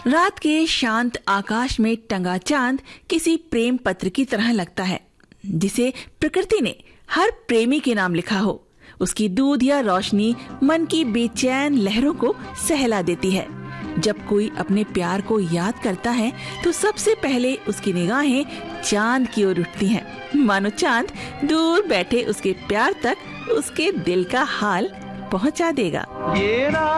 रात के शांत आकाश में टंगा चांद किसी प्रेम पत्र की तरह लगता है, जिसे प्रकृति ने हर प्रेमी के नाम लिखा हो। उसकी दूध या रोशनी मन की बेचैन लहरों को सहला देती है। जब कोई अपने प्यार को याद करता है तो सबसे पहले उसकी निगाहें चांद की ओर उठती हैं, मानो चांद दूर बैठे उसके प्यार तक उसके दिल का हाल पहुंचा देगा।